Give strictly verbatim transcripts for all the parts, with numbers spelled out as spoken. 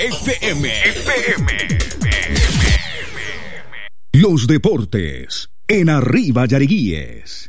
F M. F M. Los deportes en Arriba Yariguíes.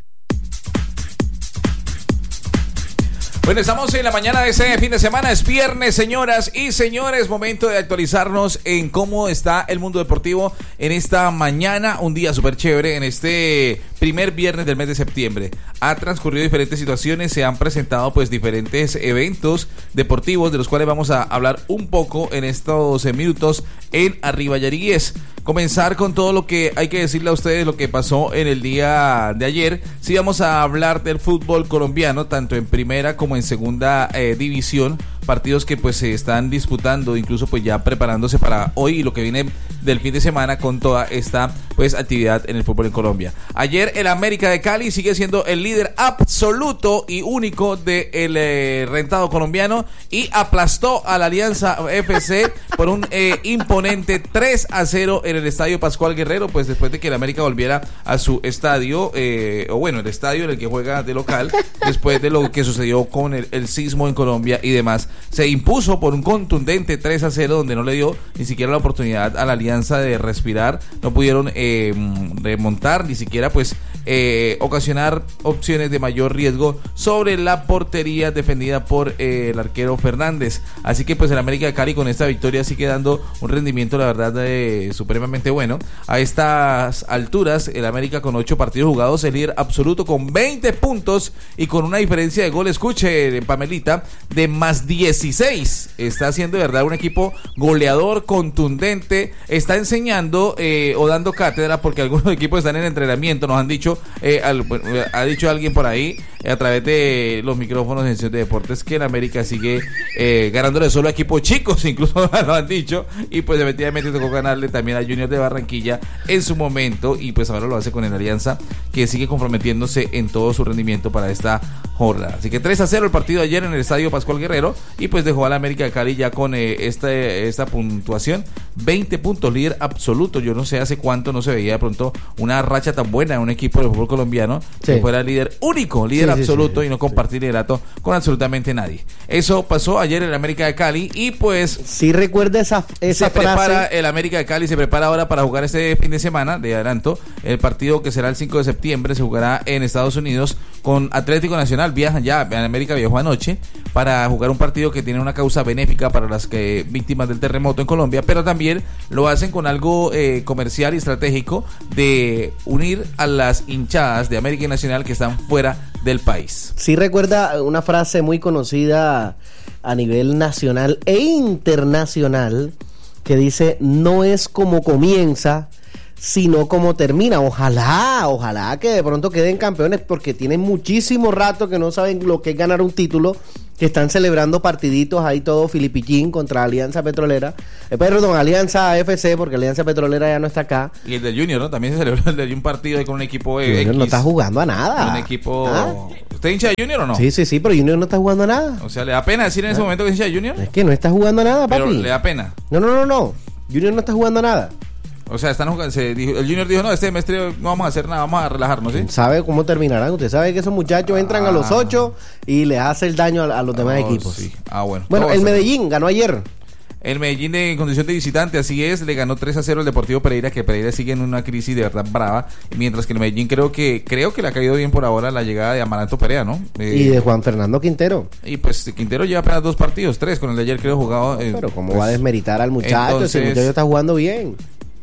Bueno, estamos en la mañana de ese fin de semana, es viernes, señoras y señores, momento de actualizarnos en cómo está el mundo deportivo en esta mañana, un día súper chévere, en este primer viernes del mes de septiembre. Ha transcurrido diferentes situaciones, se han presentado pues diferentes eventos deportivos de los cuales vamos a hablar un poco en estos minutos en Arriba Yariguíes. Comenzar con todo lo que hay que decirle a ustedes, lo que pasó en el día de ayer. Sí, vamos a hablar del fútbol colombiano, tanto en primera como en segunda eh, división, partidos que pues se están disputando, incluso pues ya preparándose para hoy y lo que viene del fin de semana con toda esta pues actividad en el fútbol en Colombia. Ayer el América de Cali sigue siendo el líder absoluto y único del eh, rentado colombiano y aplastó a la Alianza F C por un eh, imponente tres a cero en el estadio Pascual Guerrero, pues después de que el América volviera a su estadio, eh, o bueno, el estadio en el que juega de local, después de lo que sucedió con el, el sismo en Colombia y demás. Se impuso por un contundente tres a cero, donde no le dio ni siquiera la oportunidad a la Alianza de respirar, no pudieron eh, remontar, ni siquiera pues eh, ocasionar opciones de mayor riesgo sobre la portería defendida por eh, el arquero Fernández. Así que pues el América de Cali con esta victoria sigue dando un rendimiento la verdad eh, supremamente bueno. A estas alturas el América con ocho partidos jugados, el líder absoluto con veinte puntos y con una diferencia de gol, escuche Pamelita, de más dieciséis. Está haciendo de verdad un equipo goleador, contundente, está enseñando eh, o dando cátedra, porque algunos equipos están en entrenamiento, nos han dicho, eh, al, bueno, ha dicho alguien por ahí eh, a través de los micrófonos en Sesión de Deportes que el América sigue eh, ganándole solo a equipos chicos, incluso lo han dicho, y pues efectivamente tocó ganarle también a Junior de Barranquilla en su momento, y pues ahora lo hace con el Alianza, que sigue comprometiéndose en todo su rendimiento para esta jornada. Así que tres a cero el partido ayer en el estadio Pascual Guerrero, y pues dejó a la América de Cali ya con eh, esta, esta puntuación, veinte puntos, líder absoluto. Yo no sé hace cuánto no se veía de pronto una racha tan buena en un equipo del fútbol colombiano, sí, que fuera líder único, líder sí, absoluto, sí, sí, y no compartir sí. liderato con absolutamente nadie. Eso pasó ayer en el América de Cali, y pues sí, recuerda esa, esa se frase. prepara el América de Cali, se prepara ahora para jugar este fin de semana, de adelanto, el partido que será el cinco de septiembre, se jugará en Estados Unidos con Atlético Nacional. Viajan ya, en América viajó anoche para jugar un partido que tiene una causa benéfica para las que víctimas del terremoto en Colombia, pero también lo hacen con algo eh, comercial y estratégico de unir a las hinchadas de América y Nacional que están fuera del país. Sí, recuerda una frase muy conocida a nivel nacional e internacional que dice: no es como comienza, sino como termina. Ojalá, ojalá que de pronto queden campeones, porque tienen muchísimo rato que no saben lo que es ganar un título, que están celebrando partiditos ahí todo filipichín contra Alianza Petrolera, eh, perdón, Alianza F C, porque Alianza Petrolera ya no está acá. Y el del Junior, ¿no? También se celebró el de un partido ahí con un equipo eh, Junior X. no está jugando a nada. Un equipo... ¿Ah? ¿Usted es hincha de Junior o no? Sí, sí, sí, pero Junior no está jugando a nada. O sea, ¿le da pena decir en ese ¿Ah? momento que es hincha de Junior? Es que no está jugando a nada, papi. Pero le da pena. No, no, no, no. Junior no está jugando a nada. O sea, están jugando, se dijo, el Junior dijo: no, este semestre no vamos a hacer nada, vamos a relajarnos, ¿sí? ¿Sabe cómo terminarán? Usted sabe que esos muchachos entran ah. a los ocho y les hace el daño a, a los demás oh, equipos. Sí. Ah, bueno. Bueno, el Medellín ganó ayer. El Medellín de, en condición de visitante, así es, le ganó tres a cero al Deportivo Pereira, que Pereira sigue en una crisis de verdad brava, mientras que el Medellín creo que creo que le ha caído bien por ahora la llegada de Amaranto Perea, ¿no? Eh, y de Juan Fernando Quintero. Y pues Quintero lleva apenas dos partidos, tres, con el de ayer creo jugado. Eh, Pero ¿cómo pues, va a desmeritar al muchacho? Entonces, ese muchacho está jugando bien.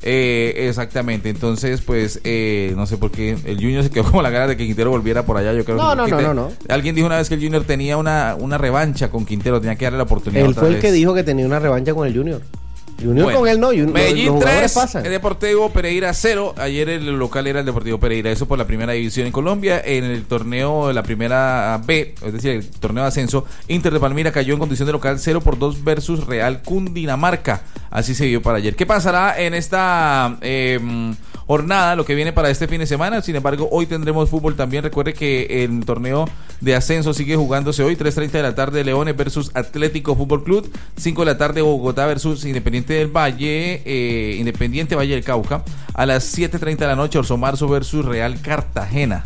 Eh, exactamente, entonces pues eh, no sé por qué el Junior se quedó como la gana de que Quintero volviera por allá. Yo creo no, que no, Quintero, no, no, no. Alguien dijo una vez que el Junior tenía una, una revancha con Quintero, tenía que darle la oportunidad. Él otra fue el vez. que dijo que tenía una revancha con el Junior. Junior bueno, con él no, Junior, Medellín tres, el Deportivo Pereira cero. Ayer el local era el Deportivo Pereira, eso por la primera división en Colombia. En el torneo de la primera B, es decir, el torneo de ascenso, Inter de Palmira cayó en condición de local cero por dos versus Real Cundinamarca. Así se dio para ayer. ¿Qué pasará en esta eh, jornada, lo que viene para este fin de semana? Sin embargo, hoy tendremos fútbol también. Recuerde que el torneo de ascenso sigue jugándose hoy, tres treinta de la tarde, Leones versus Atlético Fútbol Club, cinco de la tarde, Bogotá versus Independiente del Valle, eh, Independiente Valle del Cauca, a las siete treinta de la noche, Orso Marzo versus Real Cartagena.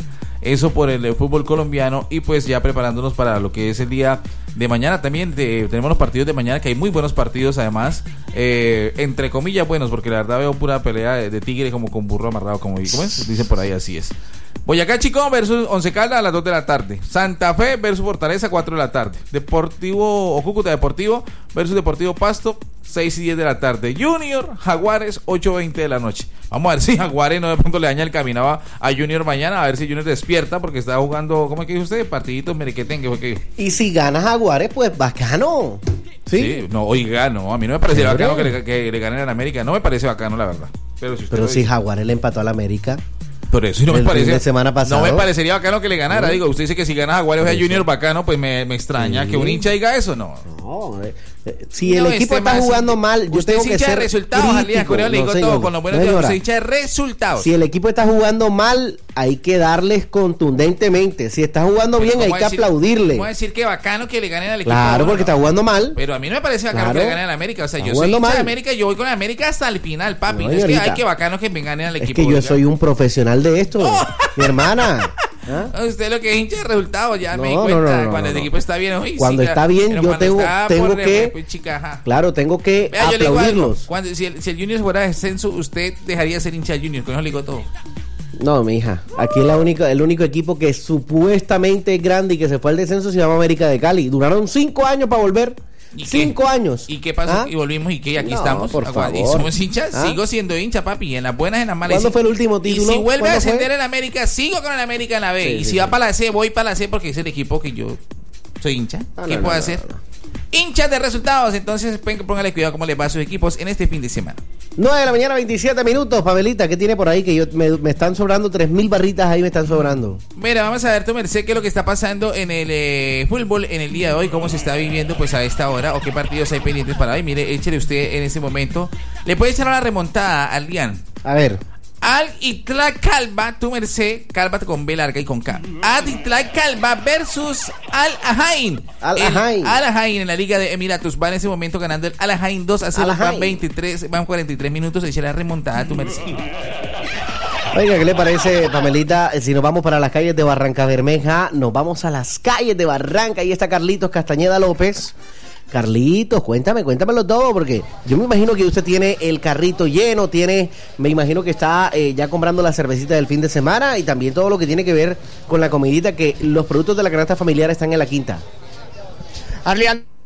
Eso por el, el fútbol colombiano y pues ya preparándonos para lo que es el día de mañana también. De, tenemos los partidos de mañana, que hay muy buenos partidos además, eh, entre comillas buenos, porque la verdad veo pura pelea de, de tigre como con burro amarrado, como ¿cómo es? Dicen por ahí, así es. Boyacá Chicó versus Once Caldas a las dos de la tarde. Santa Fe versus Fortaleza, cuatro de la tarde. Deportivo o Cúcuta Deportivo versus Deportivo Pasto, seis y diez de la tarde. Junior Jaguares, ocho veinte de la noche. Vamos a ver si Jaguares no de pronto le daña el camino a, a Junior mañana, a ver si Junior despierta, porque está jugando, ¿cómo es que dijo usted? Partiditos merequetengue, ¿qué fue que dijo? Y si gana Jaguares, pues bacano. Sí, sí, no, oiga, no, a mí no me parece bacano que le, que le ganen a la América, no me parece bacano la verdad. Pero si, usted Pero lo si dice, Jaguares le empató a la América. Por eso, y no me el parece. fin de semana pasado. No me parecería bacano que le ganara. Sí. Digo, usted dice que si gana Jaguares o a Junior bacano, pues me, me extraña Sí. que un hincha diga eso, no. No, eh, eh, si No, el equipo este está más- jugando mal, yo usted tengo es que hincha ser de resultados, Alías, crítico. Coreo le No, digo señor. todo con los buenos No, días, señora. usted es hincha de resultados. Si el equipo está jugando mal, hay que darles contundentemente. Si está jugando Pero bien, hay ¿cómo que decir- aplaudirle. ¿Cómo decir que bacano que le ganen al equipo? Claro, de porque uno? está jugando mal. Pero a mí no me parece bacano Claro. que le ganen al América. O sea, Está yo soy hincha jugando de mal. América y yo voy con el América hasta el final, papi. No, No, es que señorita. hay que bacano que me ganen al Es equipo. que yo oiga. soy un profesional de esto, mi hermana. ¿Ah? Usted lo que es hincha de resultados, ya me di No, no, cuenta. no, no, cuando no, el no. equipo está bien, uy, Cuando sí, está bien, pero yo cuando tengo- está tengo por que- re- pues, chica, ajá. Claro, tengo que Vea, yo le digo algo. aplaudirlos. Cuando, si, el, si el Junior fuera de descenso, usted dejaría de ser hincha del Junior. Con eso le digo todo. No, mi hija. Aquí es la única, el único equipo que supuestamente es grande y que se fue al descenso se llama América de Cali. Duraron cinco años para volver. ¿Y Cinco qué? años. ¿Y qué pasó? ¿Ah? Y volvimos y qué, aquí No, estamos. por Agua- Y favor. somos hinchas. ¿Ah? Sigo siendo hincha, papi. En las buenas y en las malas. ¿Cuándo Y si- fue el último título? Y si vuelve a ¿Cuándo fue? ascender en América, sigo con el América en la B. Sí, y sí, si sí. va para la C, voy para la C porque es el equipo que yo soy hincha. Ah, ¿Qué no, puedo no, hacer? no, no. Hinchas de resultados. Entonces, pen- póngale cuidado cómo les va a sus equipos en este fin de semana. nueve de la mañana, veintisiete minutos. Pamelita, ¿qué tiene por ahí? Que yo me, me están sobrando tres mil barritas ahí, me están sobrando. Mira, vamos a ver, tu merced, qué es lo que está pasando en el eh, fútbol en el día de hoy, cómo se está viviendo pues a esta hora, o qué partidos hay pendientes para hoy. Mire, échele usted en este momento. Le puede echar una remontada al Lian. A ver. Al Itla Calva, tu merced, Calva con B larga y con K. Al Itla Calva versus Al Ahain. Al El Ahain. Al Ahain en la Liga de Emiratos va en ese momento ganando el Al Ahain dos a cero. Al Ahain. Van veintitrés, van cuarenta y tres minutos. Echa la remontada, tu merced. Oiga, ¿qué le parece, Pamelita? Si nos vamos para las calles de Barranca Bermeja, nos vamos a las calles de Barranca. Ahí está Carlitos Castañeda López. Carlitos, cuéntame, cuéntamelo todo, porque yo me imagino que usted tiene el carrito lleno, tiene, me imagino que está eh, ya comprando la cervecita del fin de semana y también todo lo que tiene que ver con la comidita, que los productos de la canasta familiar están en la quinta. Arlean